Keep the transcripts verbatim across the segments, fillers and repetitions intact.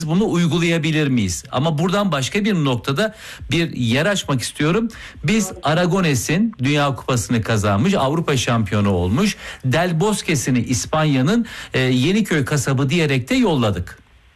bunu uygulayabilir miyiz? Ama buradan başka bir noktada bir yer açmak istiyorum. Biz Aragones'in Dünya Kupası'nı kazanmış, Avrupa şampiyonu olmuş, Del Bosque'sini İspanya'nın e, Yeniköy kasabı diyerek de yolladık.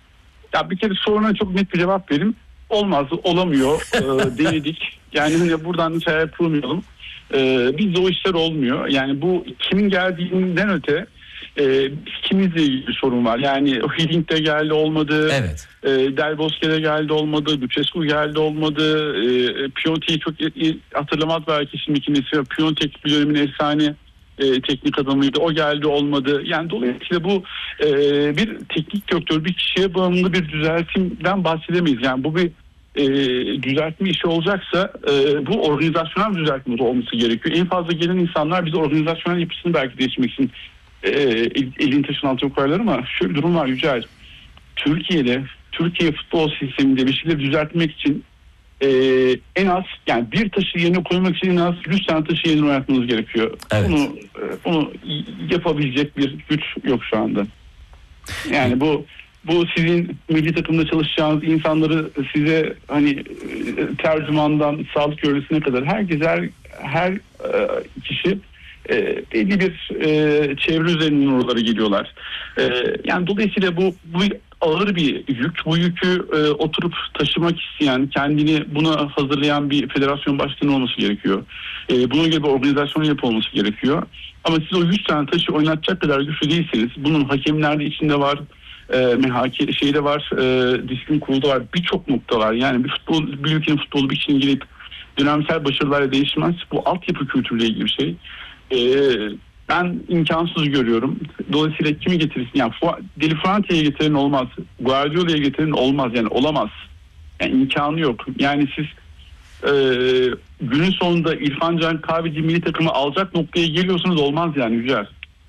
Ya bir kere soruna çok net bir cevap vereyim. Olmaz, olamıyor. e, denedik. Yani hani buradan hiç hayal kurmayalım. E, bizde o işler olmuyor. Yani bu kimin geldiğinden öte e, kimizle ilgili bir sorun var. Yani Hiddink geldi olmadı. Evet. E, Del Bosque'de geldi olmadı. Lucescu geldi olmadı. E, Piontek'i çok hatırlamaz belki şimdiki nesil. Piontek bir dönemin efsane E, teknik adamıydı. O geldi olmadı. Yani dolayısıyla bu e, bir teknik direktör, bir kişiye bağımlı bir düzeltimden bahsedemeyiz. Yani bu bir e, düzeltme işi olacaksa e, bu organizasyonel düzeltme olması gerekiyor. En fazla gelen insanlar biz organizasyonel yapısını belki değiştirmek için e, elin taşın altına koyarlar ama şöyle bir durum var Yücel. Türkiye'de, Türkiye futbol sisteminde bir şeyleri düzeltmek için Ee, en az yani bir taşı yerine koymak için en az yüz tane taşı yerine oynatmanız gerekiyor. Evet. Bunu bunu yapabilecek bir güç yok şu anda. Yani bu bu sizin milli takımda çalışacağınız insanları size hani tercümandan sağlık görevlisine kadar herkes her her kişi e, belli bir e, çevre üzerinden oralara geliyorlar. E, yani dolayısıyla bu bu ağır bir yük. Bu yükü e, oturup taşımak isteyen, kendini buna hazırlayan bir federasyon başkanı olması gerekiyor. E, buna göre bir organizasyon yapılması gerekiyor. Ama siz o yüz tane taşı oynatacak kadar güçlü değilseniz, bunun hakemler de içinde var, e, mehake şeyde var, e, disiplin kurulu da var, birçok nokta var. Yani bir futbol, bir ülkenin futbolu bir kişinin gelip dönemsel başarılarla değişmez. Bu altyapı kültürüyle ilgili bir şey. E, Ben imkansız görüyorum. Dolayısıyla kimi getirirsin? Yani Deli Fuente'ye getirin olmaz. Guardiola'ya getirin olmaz. Yani olamaz. Yani imkanı yok. Yani siz e, günün sonunda İrfan Can Kahveci milli takımı alacak noktaya geliyorsunuz olmaz yani Yücel.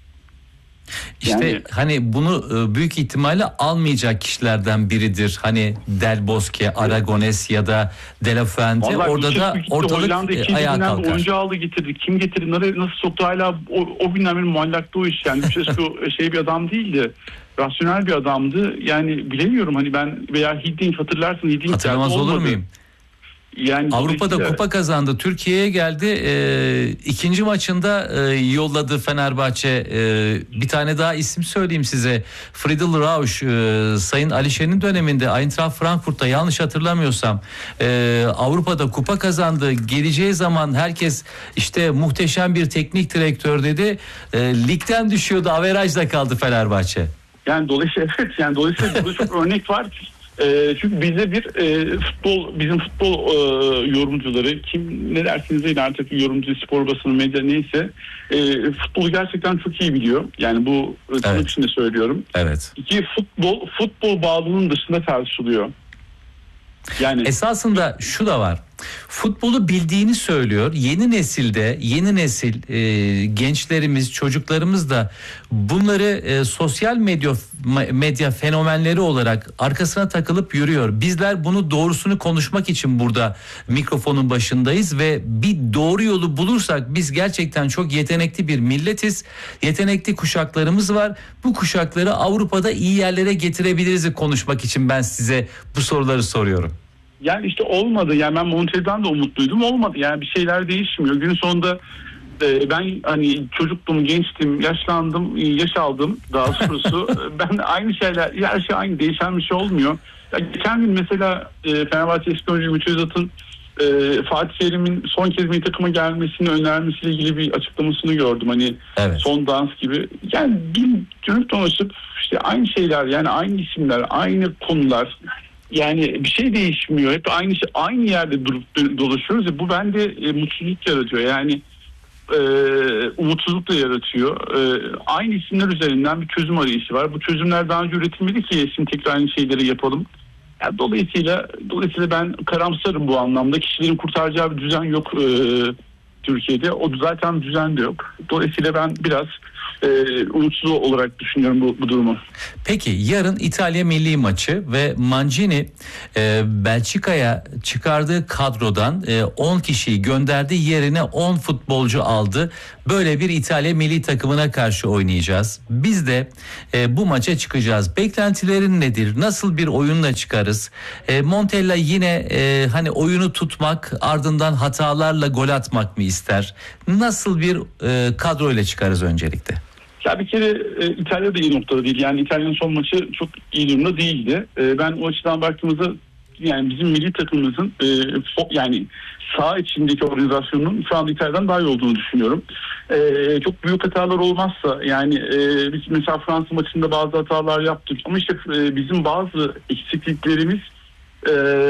İşte Yani, hani bunu büyük ihtimalle almayacak kişilerden biridir. Hani Del Bosque, Aragones ya da De La Fuente. Orada da ortalık ayağa kalkar. Oyuncu aldı getirdi. Kim getirdi? Nasıl, nasıl soktu? Hala o, o günden beri muallakta o iş. Yani Lucescu şey bir adam değildi. Rasyonel bir adamdı. Yani bilemiyorum hani ben veya Hiddink hatırlarsın. Hiddink hatırlamaz olur olmadı. muyum? Yani Avrupa'da kupa kazandı. Türkiye'ye geldi. Ee, ikinci maçında e, yolladı Fenerbahçe. E, bir tane daha isim söyleyeyim size. Friedel Rausch, e, Sayın Alişen'in döneminde Eintracht Frankfurt'ta yanlış hatırlamıyorsam e, Avrupa'da kupa kazandı. Geleceği zaman herkes işte muhteşem bir teknik direktör dedi. E, ligden düşüyordu. Averajda kaldı Fenerbahçe. Yani dolayısıyla evet yani dolayısıyla burada çok örnek var. E, çünkü bizde bir e, futbol, bizim futbol e, yorumcuları, kim ne dersiniz değil artık yorumcu, spor basını, medya neyse e, futbolu gerçekten çok iyi biliyor. Yani bu tırnak evet. içinde söylüyorum. Evet. İki futbol futbol bağlılığının dışında tartışılıyor. Yani esasında şu da var. Futbolu bildiğini söylüyor. Yeni nesilde, yeni nesil e, gençlerimiz, çocuklarımız da bunları e, sosyal medya medya fenomenleri olarak arkasına takılıp yürüyor. Bizler bunu doğrusunu konuşmak için burada mikrofonun başındayız ve bir doğru yolu bulursak biz gerçekten çok yetenekli bir milletiz. Yetenekli kuşaklarımız var. Bu kuşakları Avrupa'da iyi yerlere getirebiliriz konuşmak için ben size bu soruları soruyorum. Yani işte olmadı. Yani ben Montella'dan da umutluydum. Olmadı. Yani bir şeyler değişmiyor. Günün sonunda e, ben hani çocuktum, gençtim, yaşlandım, yaş aldım daha doğrusu. Ben aynı şeyler, her şey aynı. Değişen bir şey olmuyor. Ya geçen gün mesela e, Fenerbahçe eski oyuncu Ümit Özat'ın e, Fatih Terim'in son kez milli takıma gelmesini önermesiyle ilgili bir açıklamasını gördüm. Hani evet. Son dans gibi. Yani bir dönüp dolaşıp işte aynı şeyler, yani aynı isimler, aynı konular. Yani bir şey değişmiyor. Hep aynı şey, aynı yerde durup dolaşıyoruz. Ya, bu bende e, mutsuzluk yaratıyor. Yani e, umutsuzluk da yaratıyor. E, aynı isimler üzerinden bir çözüm arayışı var. Bu çözümler daha önce üretilmedi ki şimdi tekrar aynı şeyleri yapalım. Yani dolayısıyla dolayısıyla ben karamsarım bu anlamda. Kişilerin kurtaracağı bir düzen yok e, Türkiye'de. O zaten düzen de yok. Dolayısıyla ben biraz e, umutsuz olarak düşünüyorum bu, bu durumu. Peki yarın İtalya milli maçı ve Mancini e, Belçika'ya çıkardığı kadrodan e, on kişiyi gönderdi, yerine on futbolcu aldı. Böyle bir İtalya milli takımına karşı oynayacağız. Biz de e, bu maça çıkacağız. Beklentilerin nedir? Nasıl bir oyunla çıkarız? E, Montella yine e, hani oyunu tutmak, ardından hatalarla gol atmak mı ister? Nasıl bir e, kadroyla çıkarız öncelikle? Ya bir kere e, İtalya da iyi noktada değil. Yani İtalya'nın son maçı çok iyi durumda değildi. E, ben o açıdan baktığımızda yani bizim milli takımımızın e, fo, yani saha içindeki organizasyonun şu anda İtalya'dan daha iyi olduğunu düşünüyorum. E, çok büyük hatalar olmazsa yani e, biz mesela Fransa maçında bazı hatalar yaptık. Ama işte e, bizim bazı eksikliklerimiz e,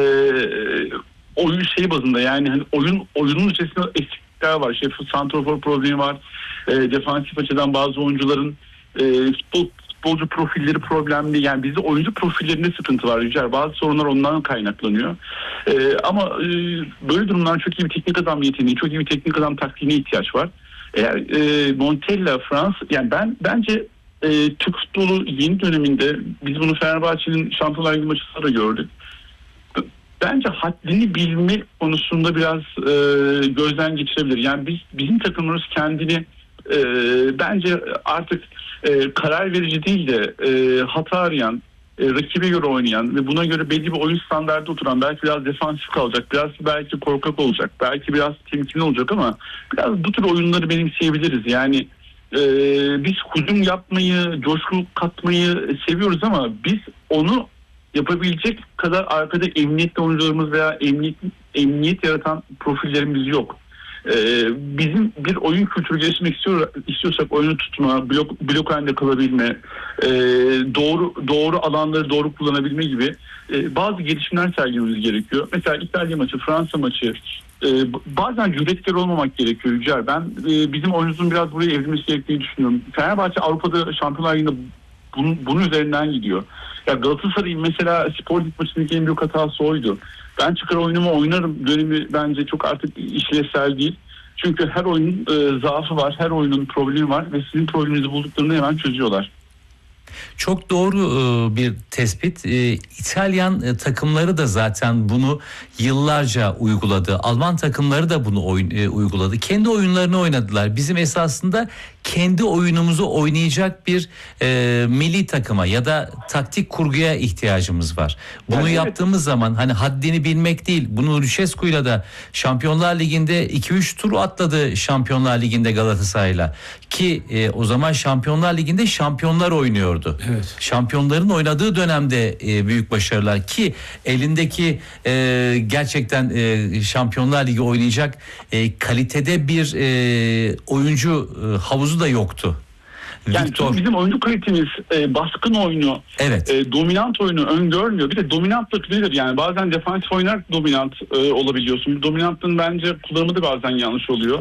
oyun şey bazında yani hani oyun oyunun içerisinde eksiklikler var. İşte santrafor problemi var. E, defansif açıdan bazı oyuncuların e, futbol, futbolcu profilleri problemli. Yani bizde oyuncu profillerinde sıkıntı var. Yücel. Bazı sorunlar ondan kaynaklanıyor. E, ama e, böyle durumlar çok iyi bir teknik adam yeteneği, çok iyi bir teknik adam taktiğine ihtiyaç var. Eğer e, Montella, Fransa, yani ben bence e, Türk futbolu yeni döneminde biz bunu Fenerbahçe'nin Şampiyonlar Ligi maçında da gördük. Bence haddini bilme konusunda biraz e, gözden geçirebilir. Yani biz bizim takımımız kendini e, bence artık e, karar verici değil de e, hata arayan, e, rakibe göre oynayan ve buna göre belli bir oyun standardı oturan, belki biraz defansif kalacak, biraz belki korkak olacak, belki biraz temkinli olacak ama biraz bu tür oyunları benimseyebiliriz. Yani e, biz hücum yapmayı, coşku katmayı seviyoruz ama biz onu yapabilecek kadar arkada emniyetli oyuncularımız veya emniyet, emniyet yaratan profillerimiz yok. Ee, bizim bir oyun kültürü geliştirmek istiyor, istiyorsak oyunu tutma, blok, blok halinde kalabilme, e, doğru doğru alanları doğru kullanabilme gibi e, bazı gelişimler sergilememiz gerekiyor. Mesela İtalya maçı, Fransa maçı, e, bazen cüretkar olmamak gerekiyor Yücel. Ben e, bizim oyuncumuzun biraz buraya evrilmesi gerektiğini düşünüyorum. Fenerbahçe Avrupa'da Şampiyonlar Ligi'nde bunun, bunun üzerinden gidiyor. Ya Galatasaray'ın mesela Spor Lig maçındaki en büyük hatası oydu. Ben çıkar oyunumu oynarım dönemi bence çok artık işlevsel değil. Çünkü her oyunun e, zaafı var, her oyunun problemi var ve sizin probleminizi bulduklarında hemen çözüyorlar. Çok doğru bir tespit. İtalyan takımları da zaten bunu yıllarca uyguladı. Alman takımları da bunu oyun, uyguladı. Kendi oyunlarını oynadılar. Bizim esasında kendi oyunumuzu oynayacak bir e, milli takıma ya da taktik kurguya ihtiyacımız var. Bunu yani yaptığımız evet. zaman hani haddini bilmek değil. Bunu Lucescu'yla da Şampiyonlar Ligi'nde iki üç tur atladı Şampiyonlar Ligi'nde Galatasaray'la. Ki e, o zaman Şampiyonlar Ligi'nde şampiyonlar oynuyordu. Evet. Şampiyonların oynadığı dönemde e, büyük başarılar ki elindeki e, gerçekten e, Şampiyonlar Ligi oynayacak e, kalitede bir e, oyuncu e, havuzu da yoktu. Yani Victor... bizim oyuncu kalitemiz e, baskın oyunu, evet. e, dominant oyunu öngörmüyor. Bir de dominantlık nedir? Yani bazen defansif oynar dominant e, olabiliyorsun. Dominantlığın bence kullanımı da bazen yanlış oluyor.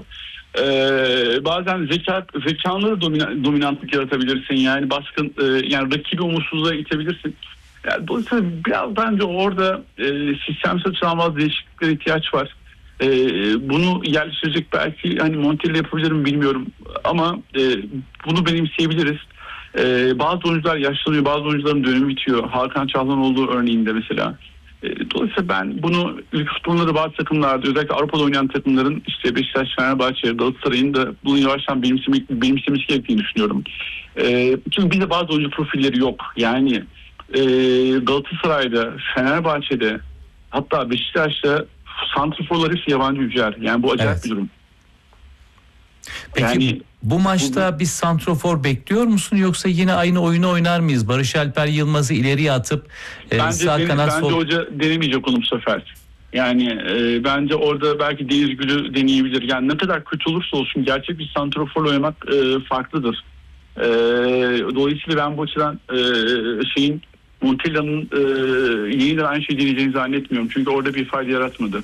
Ee, bazen zeka zekanla da domina, dominantlık yaratabilirsin. Yani baskın e, yani rakibi umutsuzluğa itebilirsin. Yani dolayısıyla biraz bence orada e, sistemsel açıdan bazı değişikliklere ihtiyaç var. E, bunu yerleştirecek belki hani Montella yapabilir mi bilmiyorum ama e, bunu benimseyebiliriz. E, bazı oyuncular yaşlanıyor, bazı oyuncuların dönemi bitiyor. Hakan Çalhanoğlu örneğinde mesela. Dolayısıyla ben bunu ülke futbolunda da bazı takımlarda özellikle Avrupa'da oynayan takımların işte Beşiktaş, Fenerbahçe, Galatasaray'ın da bunu yavaştan benimsemek, benimsemesi gerektiğini düşünüyorum. E, çünkü bizde bazı oyuncu profilleri yok. Yani e, Galatasaray'da, Fenerbahçe'de hatta Beşiktaş'ta santraforlar hepsi yabancı yücer. Yani bu acayip evet. bir durum. Peki yani, bu maçta bu, bir santrofor bekliyor musun yoksa yine aynı oyunu oynar mıyız? Barış Alper Yılmaz'ı ileriye atıp e, bence sağ dene, kanat bence sol... hoca denemeyecek onu bu sefer. Yani e, bence orada belki Deniz Gül'ü deneyebilir. Yani ne kadar kötü olursa olsun gerçek bir santrofor oynamak e, farklıdır. E, dolayısıyla ben bu açıdan e, şeyin Montella'nın e, yeniden aynı şeyi deneyeceğini zannetmiyorum. Çünkü orada bir fayda yaratmadı.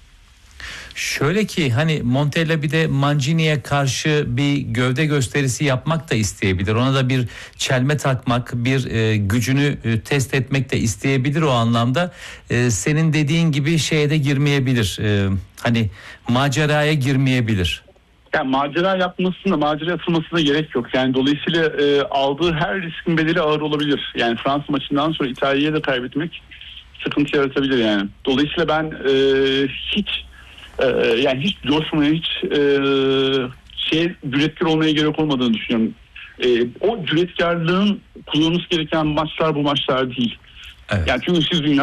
Şöyle ki hani Montella bir de Mancini'ye karşı bir gövde gösterisi yapmak da isteyebilir. Ona da bir çelme takmak, bir e, gücünü e, test etmek de isteyebilir o anlamda. E, senin dediğin gibi şeye de girmeyebilir. E, hani maceraya girmeyebilir. Yani macera yapmasına, macera atılmasına gerek yok. Yani dolayısıyla e, aldığı her riskin bedeli ağır olabilir. Yani Fransa maçından sonra İtalya'ya da kaybetmek sıkıntı yaratabilir yani. Dolayısıyla ben e, hiç e, yani hiç coşmaya, hiç e, şey cüretkar olmaya gerek olmadığını düşünüyorum. E, o cüretkarlığın kullanılması gereken maçlar bu maçlar değil. Evet. Yani çünkü siz dünya